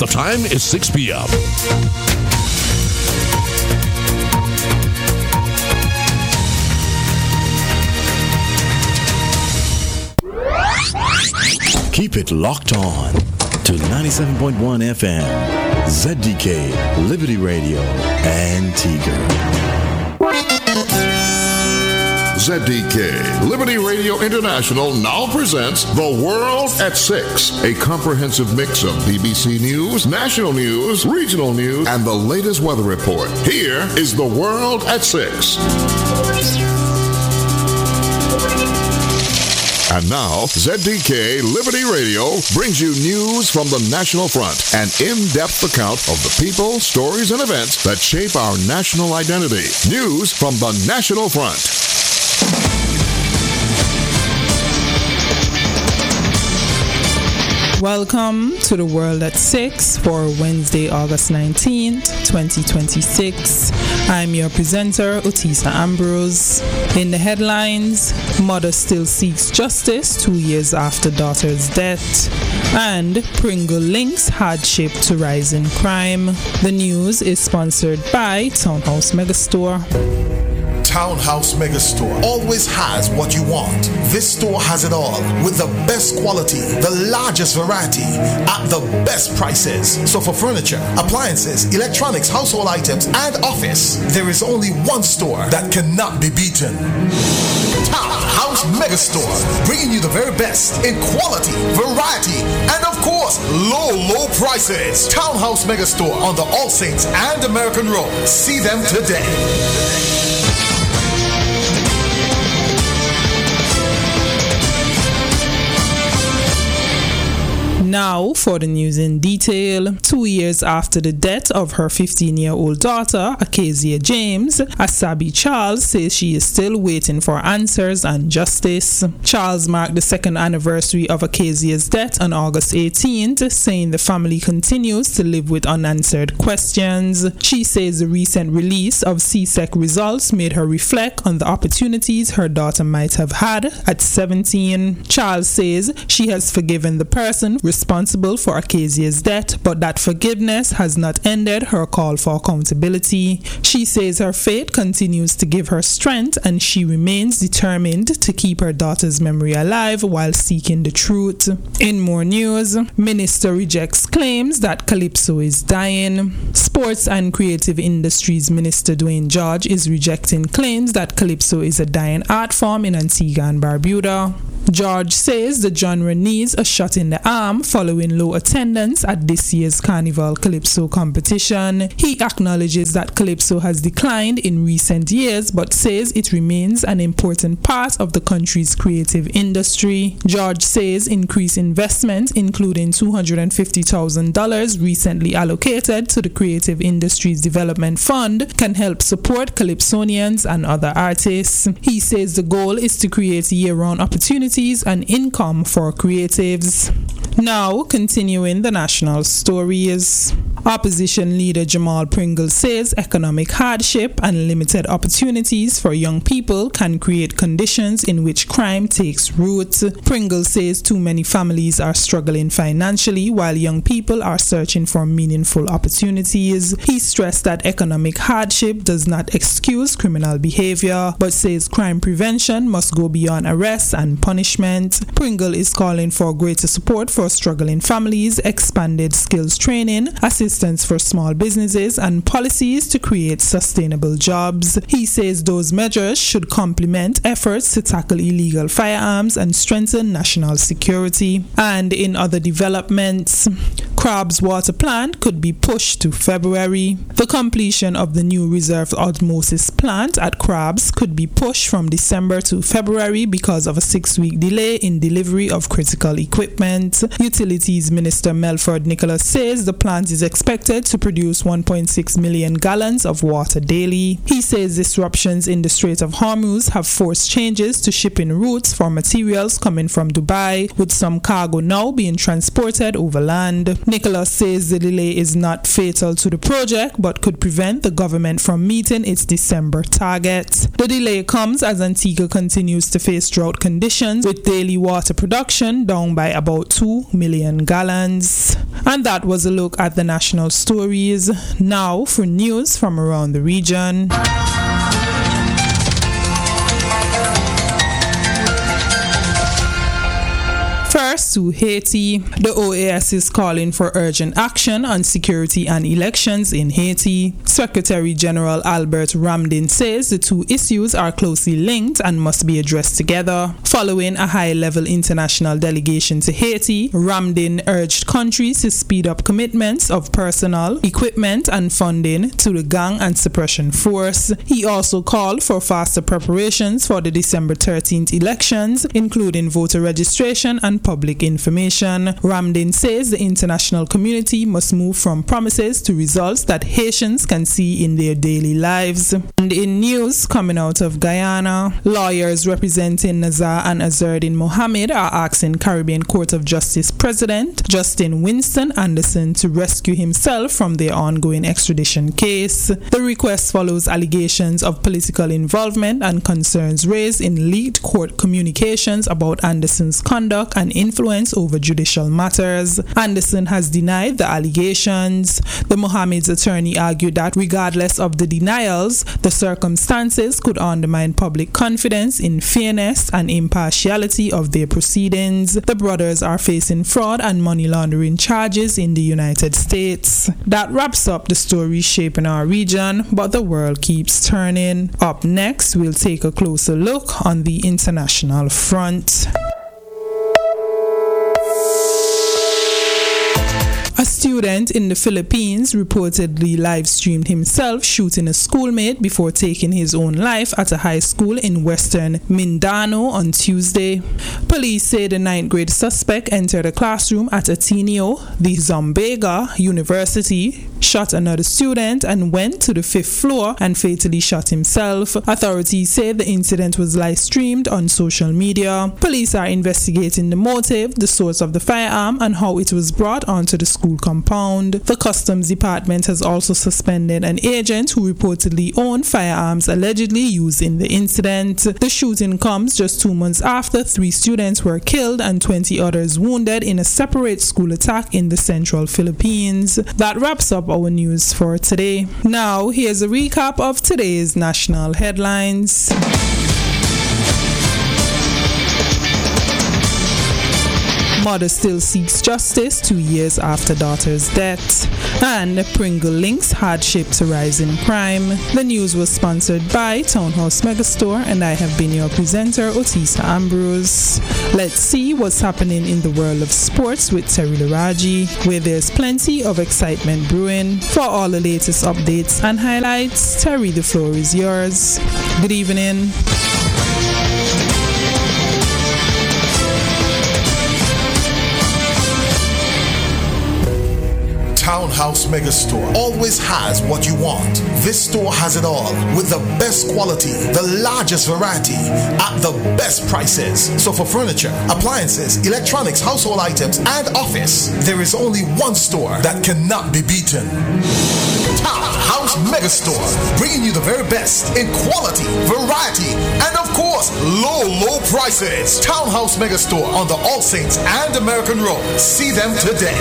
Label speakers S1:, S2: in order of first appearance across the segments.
S1: The time is 6 p.m.
S2: Keep it locked on to 97.1 FM, ZDK, Liberty Radio, Antigua.
S3: ZDK, Liberty Radio International now presents The World at 6, a comprehensive mix of BBC News, national news, regional news, and the latest weather report. Here is The World at 6. And now, ZDK Liberty Radio brings you news from the National Front, an in-depth account of the people, stories, and events that shape our national identity. News from the National Front.
S4: Welcome to The World at 6 for Wednesday, August 19th, 2026. I'm your presenter, Otisa Ambrose. In the headlines, mother still seeks justice 2 years after daughter's death. And Pringle links hardship to rise in crime. The news is sponsored by Townhouse Megastore.
S5: Townhouse Megastore always has what you want. This store has it all with the best quality, the largest variety at the best prices. So for furniture, appliances, electronics, household items, and office, there is only one store that cannot be beaten. Townhouse Megastore, bringing you the very best in quality, variety, and of course, low prices. Townhouse Megastore on the All Saints and American Road. See them today.
S4: Now for the news in detail. 2 years after the death of her 15-year-old daughter, Acacia James, Asabi Charles says she is still waiting for answers and justice. Charles marked the second anniversary of Acacia's death on August 18th, saying the family continues to live with unanswered questions. She says the recent release of CSEC results made her reflect on the opportunities her daughter might have had at 17. Charles says she has forgiven the person responsible for Acacia's death, but that forgiveness has not ended her call for accountability. She says her faith continues to give her strength and she remains determined to keep her daughter's memory alive while seeking the truth. In more news, Minister rejects claims that Calypso is dying. Sports and Creative Industries Minister Dwayne George is rejecting claims that Calypso is a dying art form in Antigua and Barbuda. George says the genre needs a shot in the arm following low attendance at this year's Carnival Calypso competition. He acknowledges that Calypso has declined in recent years but says it remains an important part of the country's creative industry. George says increased investment, including $250,000 recently allocated to the Creative Industries Development Fund, can help support Calypsonians and other artists. He says the goal is to create year-round opportunities and income for creatives. Now, continuing the national stories. Opposition leader Jamal Pringle says economic hardship and limited opportunities for young people can create conditions in which crime takes root. Pringle says too many families are struggling financially while young people are searching for meaningful opportunities. He stressed that economic hardship does not excuse criminal behavior, but says crime prevention must go beyond arrest and punishment. Pringle is calling for greater support for struggling families, expanded skills training, assistance for small businesses, and policies to create sustainable jobs. He says those measures should complement efforts to tackle illegal firearms and strengthen national security. And in other developments, Crab's water plant could be pushed to February. The completion of the new reserve osmosis plant at Crabs could be pushed from December to February because of a 6-week delay in delivery of critical equipment. Utilities Minister Melford Nicholas says the plant is expected to produce 1.6 million gallons of water daily. He says disruptions in the Strait of Hormuz have forced changes to shipping routes for materials coming from Dubai, with some cargo now being transported overland. Nicholas says the delay is not fatal to the project but could prevent the government from meeting its December target. The delay comes as Antigua continues to face drought conditions with daily water production down by about 2 million gallons. And that was a look at the national stories. Now for news from around the region. First to Haiti. The OAS is calling for urgent action on security and elections in Haiti. Secretary General Albert Ramdin says the two issues are closely linked and must be addressed together. Following a high-level international delegation to Haiti, Ramdin urged countries to speed up commitments of personnel, equipment and funding to the gang and suppression force. He also called for faster preparations for the December 13th elections, including voter registration and public information. Ramdin says the international community must move from promises to results that Haitians can see in their daily lives. And in news coming out of Guyana, lawyers representing Nazar and Azardin Mohammed are asking Caribbean Court of Justice President Justin Winston Anderson to rescue himself from their ongoing extradition case. The request follows allegations of political involvement and concerns raised in leaked court communications about Anderson's conduct and influence over judicial matters. Anderson has denied the allegations. The Mohammed's attorney argued that regardless of the denials, the circumstances could undermine public confidence in fairness and impartiality of their proceedings. The brothers are facing fraud and money laundering charges in the United States. That wraps up the story shaping our region, but the world keeps turning. Up next, we'll take a closer look on the international front. A student in the Philippines reportedly live-streamed himself shooting a schoolmate before taking his own life at a high school in western Mindanao on Tuesday. Police say the 9th grade suspect entered a classroom at Ateneo de Zumbaga University, shot another student and went to the 5th floor and fatally shot himself. Authorities say the incident was live-streamed on social media. Police are investigating the motive, the source of the firearm, and how it was brought onto the school compound. The Customs Department has also suspended an agent who reportedly owned firearms allegedly used in the incident. The shooting comes just 2 months after 3 students were killed and 20 others wounded in a separate school attack in the central Philippines. That wraps up our news for today. Now, here's a recap of today's national headlines. Mother still seeks justice 2 years after daughter's death. And Pringle links hardship to rising crime. The news was sponsored by Townhouse Megastore, and I have been your presenter, Otisa Ambrose. Let's see what's happening in the world of sports with Terry Laraji, where there's plenty of excitement brewing. For all the latest updates and highlights, Terry, the floor is yours. Good evening.
S5: Townhouse Megastore always has what you want. This store has it all with the best quality, the largest variety at the best prices. So for furniture, appliances, electronics, household items, and office, there is only one store that cannot be beaten. Townhouse Megastore, bringing you the very best in quality, variety, and of course, low prices. Townhouse Megastore on the All Saints and American Road. See them today.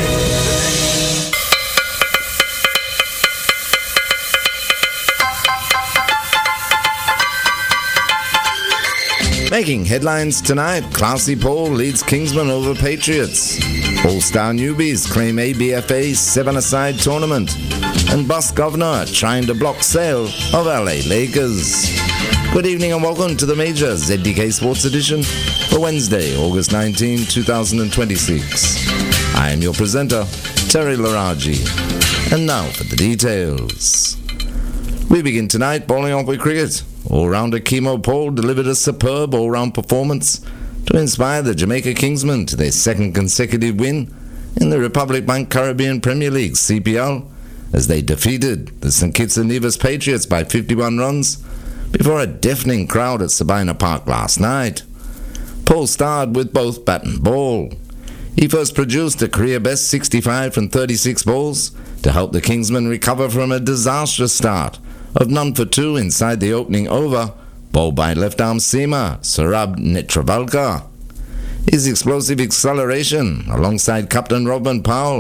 S1: Making headlines tonight, Classy Paul leads Kingsmen over Patriots. All-Star newbies claim ABFA's 7-a-side tournament. And Bus Governor trying to block sale of LA Lakers. Good evening and welcome to the major ZDK Sports Edition for Wednesday, August 19, 2026. I am your presenter, Terry Laraji. And now for the details. We begin tonight bowling off with cricket. All-rounder Kemo Paul delivered a superb all-round performance to inspire the Jamaica Kingsmen to their second consecutive win in the Republic Bank Caribbean Premier League CPL as they defeated the St. Kitts and Nevis Patriots by 51 runs before a deafening crowd at Sabina Park last night. Paul starred with both bat and ball. He first produced a career-best 65 from 36 balls to help the Kingsmen recover from a disastrous start of none for 2 inside the opening over, bowled by left-arm seamer Saurabh Netravalkar. His explosive acceleration, alongside Captain Robin Powell,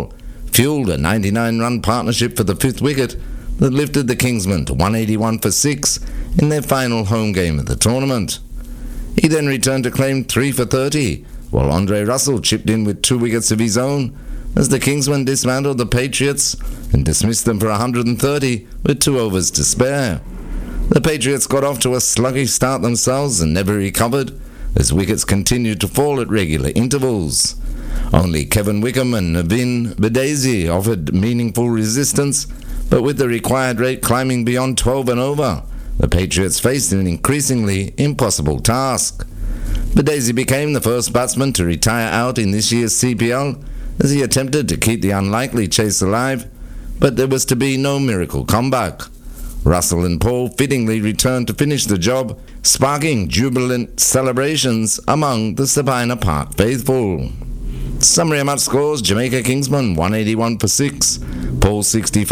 S1: fueled a 99-run partnership for the fifth wicket that lifted the Kingsmen to 181 for 6 in their final home game of the tournament. He then returned to claim 3 for 30, while Andre Russell chipped in with 2 wickets of his own as the Kingsmen dismantled the Patriots and dismissed them for 130 with 2 overs to spare. The Patriots got off to a sluggish start themselves and never recovered as wickets continued to fall at regular intervals. Only Kevin Wickham and Navin Badazi offered meaningful resistance, but with the required rate climbing beyond 12 and over, the Patriots faced an increasingly impossible task. Badazi became the first batsman to retire out in this year's CPL as he attempted to keep the unlikely chase alive, but there was to be no miracle comeback. Russell and Paul fittingly returned to finish the job, sparking jubilant celebrations among the Sabina Park faithful. Summary match scores: Jamaica Kingsmen 181 for 6, Paul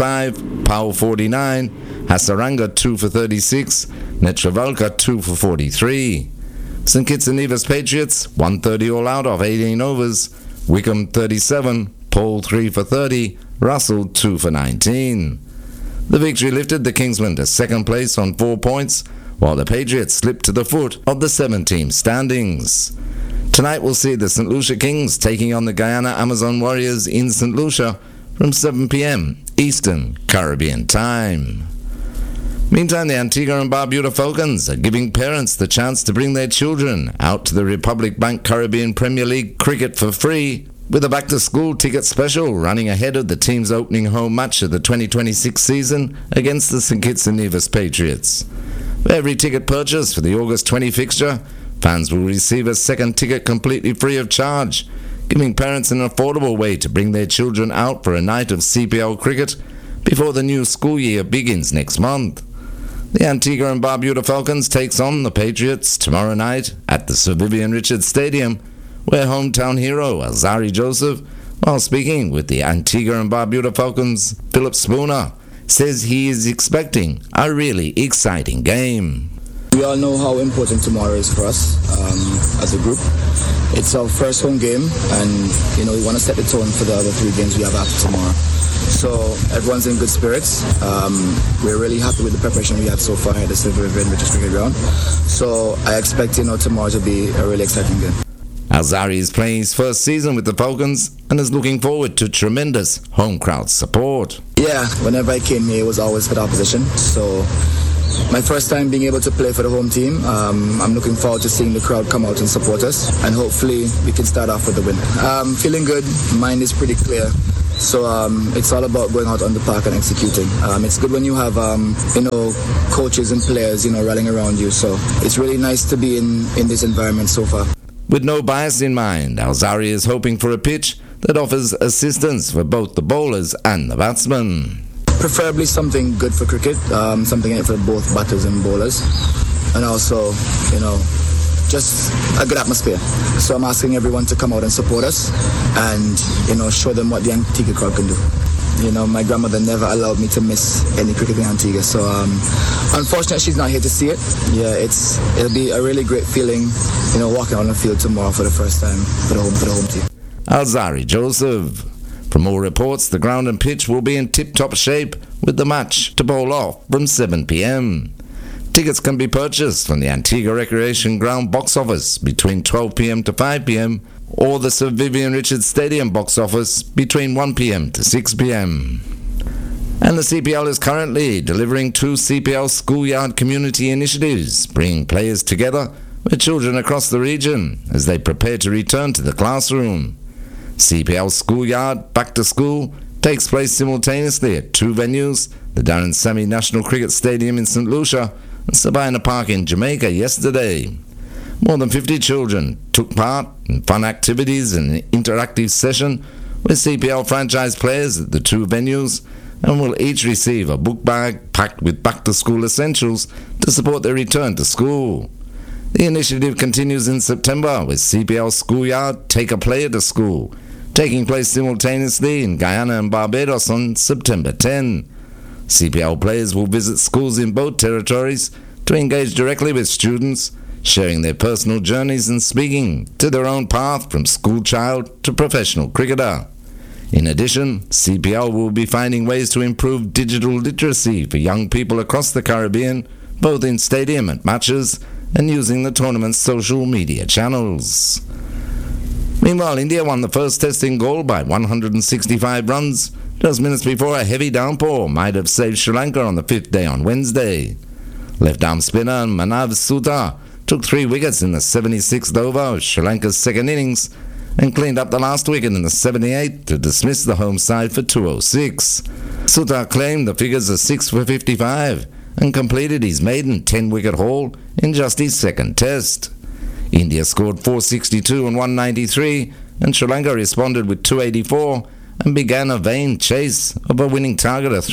S1: 65, Powell 49, Hasaranga 2 for 36, Netravalka 2 for 43. St Kitts and Nevis Patriots 130 all out of 18 overs, Wickham 37, Paul 3 for 30, Russell 2 for 19. The victory lifted the Kingsmen to second place on 4 points, while the Patriots slipped to the foot of the 7-team standings. Tonight we'll see the St. Lucia Kings taking on the Guyana Amazon Warriors in St. Lucia from 7 p.m. Eastern Caribbean Time. Meantime, the Antigua and Barbuda Falcons are giving parents the chance to bring their children out to the Republic Bank Caribbean Premier League cricket for free, with a back-to-school ticket special running ahead of the team's opening home match of the 2026 season against the St. Kitts and Nevis Patriots. For every ticket purchased for the August 20 fixture, fans will receive a second ticket completely free of charge, giving parents an affordable way to bring their children out for a night of CPL cricket before the new school year begins next month. The Antigua and Barbuda Falcons takes on the Patriots tomorrow night at the Sir Vivian Richards Stadium, where hometown hero Alzari Joseph, while speaking with the Antigua and Barbuda Falcons' Philip Spooner, says he is expecting a really exciting game.
S6: We all know how important tomorrow is for us as a group. It's our first home game, and we want to set the tone for the other 3 games we have after tomorrow. So everyone's in good spirits. We're really happy with the preparation we had so far at the Silver River Richards Cricket Ground. So I expect tomorrow to be a really exciting game.
S1: Alzari is playing his first season with the Falcons and is looking forward to tremendous home crowd support.
S6: Yeah, whenever I came here, it was always for the opposition. So my first time being able to play for the home team, I'm looking forward to seeing the crowd come out and support us, and hopefully we can start off with the win. Feeling good, mind is pretty clear. So it's all about going out on the park and executing. It's good when you have coaches and players rallying around you. So it's really nice to be in this environment so far.
S1: With no bias in mind, Alzari is hoping for a pitch that offers assistance for both the bowlers and the batsmen.
S6: Preferably something good for cricket, something for both batters and bowlers, and also, just a good atmosphere. So I'm asking everyone to come out and support us and, show them what the Antigua crowd can do. My grandmother never allowed me to miss any cricket in Antigua, so unfortunately she's not here to see it. Yeah, it'll be a really great feeling, walking on the field tomorrow for the first time for the home team.
S1: Alzari Joseph. For more reports, the ground and pitch will be in tip-top shape with the match to bowl off from 7 p.m. Tickets can be purchased from the Antigua Recreation Ground box office between 12 p.m. to 5 p.m. or the Sir Vivian Richards Stadium box office between 1 p.m. to 6 p.m. And the CPL is currently delivering 2 CPL schoolyard community initiatives, bringing players together with children across the region as they prepare to return to the classroom. CPL Schoolyard Back to School takes place simultaneously at 2 venues, the Darren Sammy National Cricket Stadium in St. Lucia and Sabina Park in Jamaica yesterday. More than 50 children took part in fun activities and an interactive session with CPL franchise players at the 2 venues, and will each receive a book bag packed with back-to-school essentials to support their return to school. The initiative continues in September with CPL Schoolyard Take a Player to School, taking place simultaneously in Guyana and Barbados on September 10. CPL players will visit schools in both territories to engage directly with students, sharing their personal journeys and speaking to their own path from school child to professional cricketer. In addition, CPL will be finding ways to improve digital literacy for young people across the Caribbean, both in stadium and matches, and using the tournament's social media channels. Meanwhile, India won the first test in Galle by 165 runs, just minutes before a heavy downpour might have saved Sri Lanka on the fifth day on Wednesday. Left-arm spinner Manav Sutha took 3 wickets in the 76th over of Sri Lanka's second innings and cleaned up the last wicket in the 78th to dismiss the home side for 206. Sutha claimed the figures are 6 for 55 and completed his maiden 10-wicket haul in just his second test. India scored 462 and 193, and Sri Lanka responded with 284 and began a vain chase of a winning target of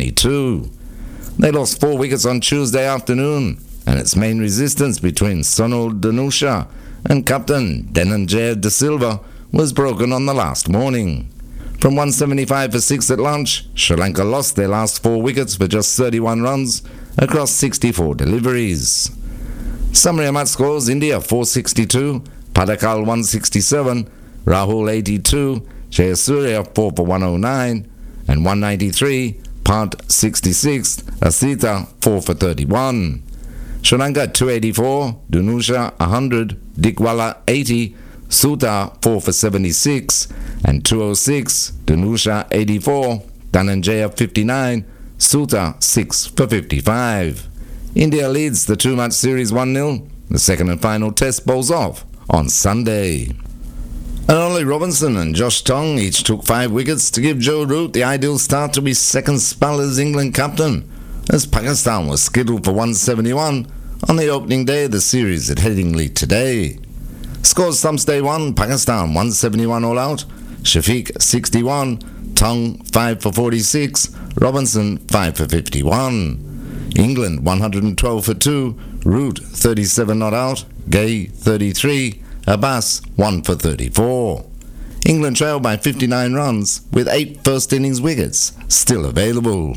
S1: 372. They lost 4 wickets on Tuesday afternoon, and its main resistance between Sunil Dhanusha and captain Dhananjaya De Silva was broken on the last morning. From 175 for 6 at lunch, Sri Lanka lost their last 4 wickets for just 31 runs across 64 deliveries. Summary of match scores: India 462, Padakal 167, Rahul 82, Jayasuriya 4 for 109, and 193, Pant 66, Asita 4 for 31. Sri Lanka 284, Dhanusha 100, Dikwala 80, Sutha 4 for 76, and 206, Dhanusha 84, Dhananjaya 59, Sutha 6 for 55. India leads the 2-match series 1-0. The second and final test bowls off on Sunday. And Ollie Robinson and Josh Tong each took 5 wickets to give Joe Root the ideal start to his second spell as England captain, as Pakistan was scheduled for 171 on the opening day of the series at Headingley today. Scores thumbs day 1, Pakistan 171 all out, Shafiq 61, Tong 5 for 46, Robinson 5 for 51. England 112 for 2, Root 37 not out, Gay 33, Abbas 1 for 34. England trailed by 59 runs with 8 first innings wickets still available.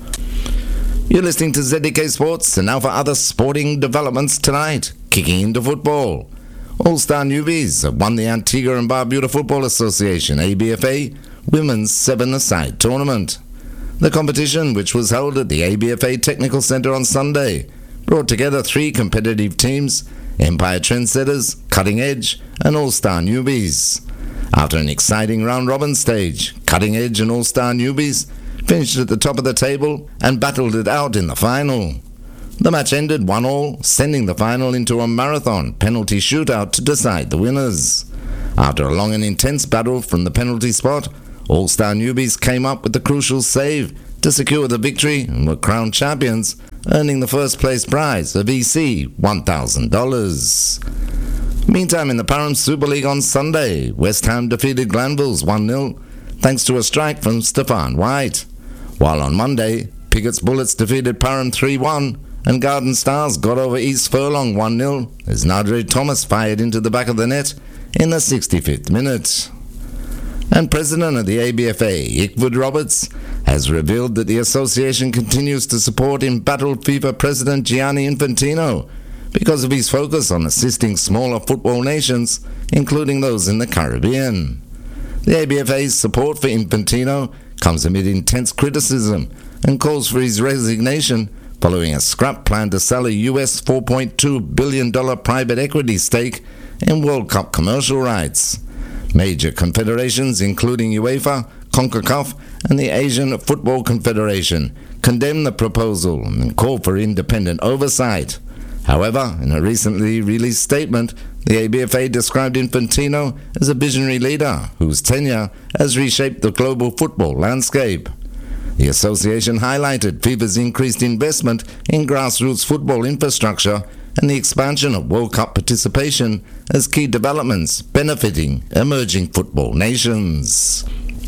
S1: You're listening to ZDK Sports, and now for other sporting developments tonight. Kicking into football. All-Star Newbies have won the Antigua and Barbuda Football Association ABFA Women's 7-a-side tournament. The competition, which was held at the ABFA Technical Centre on Sunday, brought together 3 competitive teams: Empire Trendsetters, Cutting Edge, and All-Star Newbies. After an exciting round-robin stage, Cutting Edge and All-Star Newbies finished at the top of the table and battled it out in the final. The match ended 1-1, sending the final into a marathon penalty shootout to decide the winners. After a long and intense battle from the penalty spot, All-Star Newbies came up with the crucial save to secure the victory and were crowned champions, earning the first place prize of EC $1,000. Meantime, in the Param Super League on Sunday, West Ham defeated Glanvilles 1-0 thanks to a strike from Stefan White. While on Monday, Pickett's Bullets defeated Param 3-1 and Garden Stars got over East Furlong 1-0 as Nadre Thomas fired into the back of the net in the 65th minute. And President of the ABFA, Ickwood Roberts, has revealed that the association continues to support embattled FIFA President Gianni Infantino because of his focus on assisting smaller football nations, including those in the Caribbean. The ABFA's support for Infantino comes amid intense criticism and calls for his resignation following a scrap plan to sell a US $4.2 billion private equity stake in World Cup commercial rights. Major confederations, including UEFA, CONCACAF, and the Asian Football Confederation, condemned the proposal and called for independent oversight. However, in a recently released statement, the ABFA described Infantino as a visionary leader whose tenure has reshaped the global football landscape. The association highlighted FIFA's increased investment in grassroots football infrastructure and the expansion of World Cup participation as key developments benefiting emerging football nations.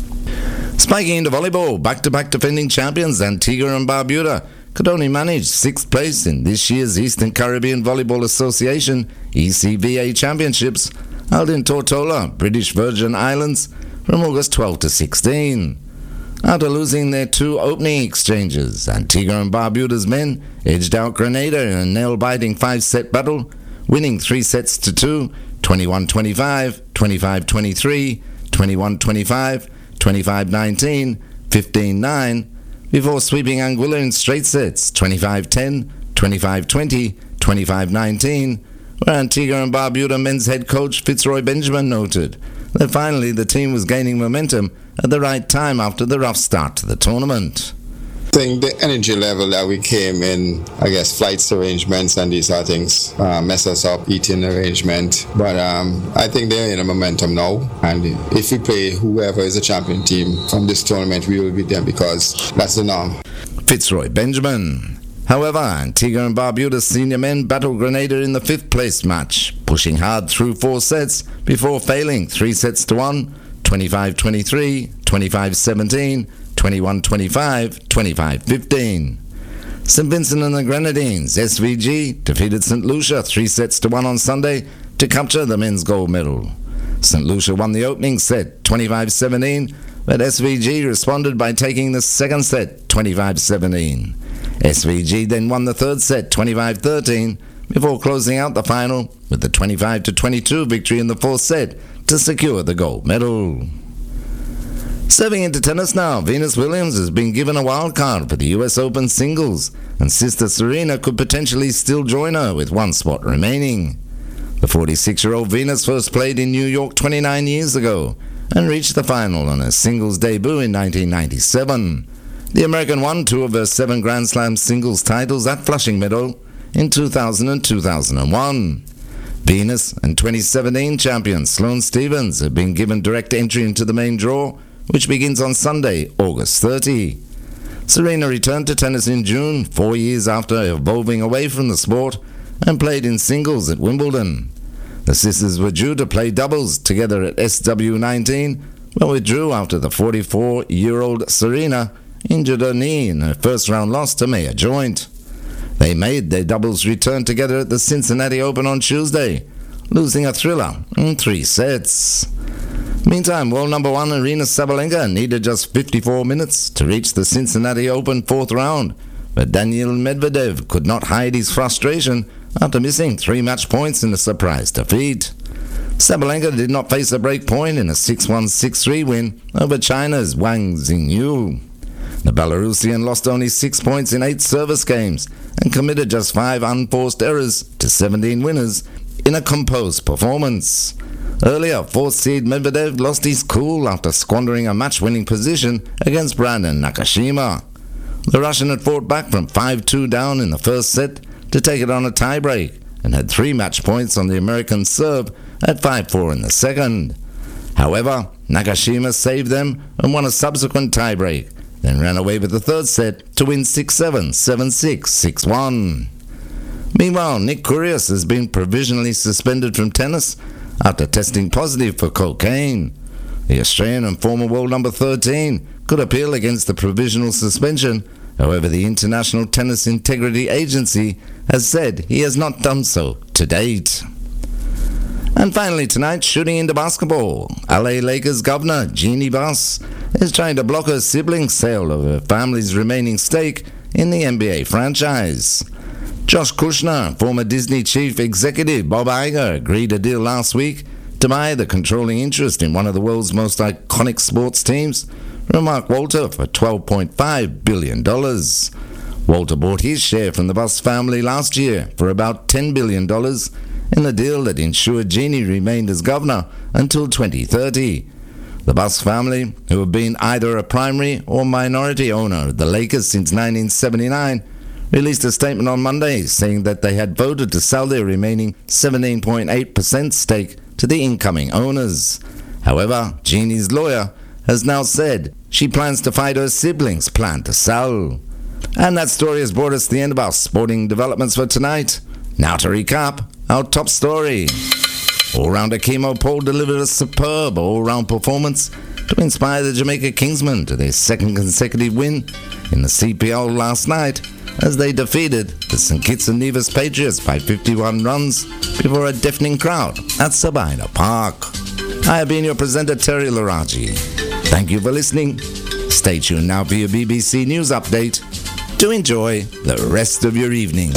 S1: Spiking into volleyball, back-to-back defending champions Antigua and Barbuda could only manage 6th place in this year's Eastern Caribbean Volleyball Association ECVA Championships held in Tortola, British Virgin Islands from August 12 to 16. After losing their 2 opening exchanges, Antigua and Barbuda's men edged out Grenada in a nail-biting 5-set battle, winning 3 sets to 2, 21-25, 25-23, 21-25, 25-19, 15-9, before sweeping Anguilla in straight sets 25-10, 25-20, 25-19, where Antigua and Barbuda men's head coach Fitzroy Benjamin noted that finally the team was gaining momentum at the right time after the rough start to the tournament.
S7: I think the energy level that we came in, I guess flights arrangements and these other things mess us up, eating arrangement. But I think they're in a momentum now. And if we play whoever is a champion team from this tournament, we will beat them because that's the norm.
S1: Fitzroy Benjamin. However, Antigua and Barbuda's senior men battled Grenada in the 5th place match, pushing hard through 4 sets before failing 3-1, 25-23, 25-17, 21-25, 25-15. St. Vincent and the Grenadines, SVG, defeated St. Lucia 3-1 on Sunday to capture the men's gold medal. St. Lucia won the opening set 25-17, but SVG responded by taking the second set 25-17. SVG then won the third set 25-13 before closing out the final with the 25-22 victory in the 4th set to secure the gold medal. Serving into tennis now, Venus Williams has been given a wild card for the US Open singles, and sister Serena could potentially still join her with 1 spot remaining. The 46-year-old Venus first played in New York 29 years ago and reached the final on her singles debut in 1997. The American won 2 of her 7 Grand Slam singles titles at Flushing Meadow in 2000 and 2001. Venus and 2017 champion Sloane Stephens have been given direct entry into the main draw, which begins on Sunday, August 30. Serena returned to tennis in June, 4 years after evolving away from the sport, and played in singles at Wimbledon. The sisters were due to play doubles together at SW19, but withdrew after the 44-year-old Serena injured her knee in her first-round loss to Maya Joint. They made their doubles return together at the Cincinnati Open on Tuesday, losing a thriller in 3 sets. Meantime, world number 1 Aryna Sabalenka needed just 54 minutes to reach the Cincinnati Open 4th round, but Daniil Medvedev could not hide his frustration after missing 3 match points in a surprise defeat. Sabalenka did not face a break point in a 6-1, 6-3 win over China's Wang Xingyu. The Belarusian lost only 6 points in 8 service games and committed just 5 unforced errors to 17 winners in a composed performance. Earlier, 4th seed Medvedev lost his cool after squandering a match-winning position against Brandon Nakashima. The Russian had fought back from 5-2 down in the first set to take it on a tiebreak and had 3 match points on the American serve at 5-4 in the second. However, Nakashima saved them and won a subsequent tiebreak, then ran away with the third set to win 6-7, 7-6, 6-1. Meanwhile, Nick Kyrgios has been provisionally suspended from tennis after testing positive for cocaine. The Australian and former world number 13 could appeal against the provisional suspension. However, the International Tennis Integrity Agency has said he has not done so to date. And finally tonight, shooting into basketball, LA Lakers governor Jeannie Buss is trying to block her siblings' sale of her family's remaining stake in the NBA franchise. Josh Kushner, former Disney chief executive Bob Iger, agreed a deal last week to buy the controlling interest in one of the world's most iconic sports teams from Mark Walter for $12.5 billion. Walter bought his share from the Buss family last year for about $10 billion in a deal that ensured Jeannie remained as governor until 2030. The Buss family, who have been either a primary or minority owner of the Lakers since 1979, released a statement on Monday saying that they had voted to sell their remaining 17.8% stake to the incoming owners. However, Jeannie's lawyer has now said she plans to fight her siblings' plan to sell. And that story has brought us to the end of our sporting developments for tonight. Now to recap our top story. All-rounder Kemo Paul delivered a superb all-round performance to inspire the Jamaica Kingsmen to their 2nd consecutive win in the CPL last night as they defeated the St. Kitts and Nevis Patriots by 51 runs before a deafening crowd at Sabina Park. I have been your presenter, Terry Laraji. Thank you for listening. Stay tuned now for your BBC News update to enjoy the rest of your evening.